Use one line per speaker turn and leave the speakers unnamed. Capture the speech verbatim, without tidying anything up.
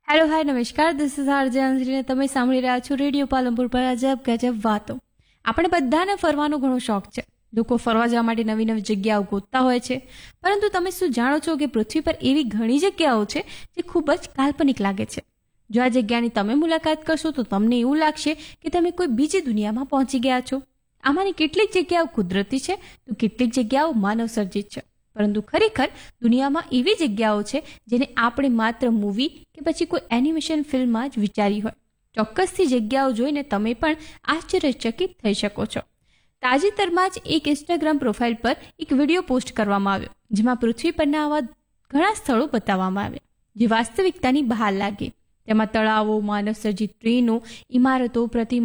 Hello hi નમસ્કાર, this is RJ અંજલિને તમે સાંભળી રહ્યા છો રેડિયો પાલનપુર પર અજબ ગજબ વાતો. આપણે બધાને ફરવાનો ઘણો શોખ છે. લોકો ફરવા જવા માટે નવી નવી જગ્યાઓ ગોતતા હોય છે. પરંતુ તમે શું જાણો છો કે પૃથ્વી પર એવી ઘણી જગ્યાઓ છે જે ખૂબ જ કાલ્પનિક લાગે છે. જો આ જગ્યાની તમે મુલાકાત કરશો તો તમને એવું લાગશે કે તમે કોઈ બીજી દુનિયામાં પહોંચી ગયા છો. આમાંની કેટલીક જગ્યાઓ કુદરતી છે તો કેટલીક જગ્યાઓ માનવ સર્જિત છે. પરંતુ ખરેખર દુનિયામાં એવી જગ્યાઓ છે જેને આપણે માત્ર મૂવી કે પછી કોઈ એનિમેશન ફિલ્મમાં જ વિચારી હોય. ચોક્કસથી જગ્યાઓ જોઈને તમે પણ આશ્ચર્યચકિત થઈ શકો છો. તાજેતરમાં જ એક ઇન્સ્ટાગ્રામ પ્રોફાઇલ પર એક વિડીયો પોસ્ટ કરવામાં આવ્યો જેમાં પૃથ્વી પરના આવા ઘણા સ્થળો બતાવવામાં આવ્યા જે વાસ્તવિકતાની બહાર લાગે. તેમાં તળાવો, માનવ સર્જિત ટ્રેનો, ઇમારતો, પ્રતિમા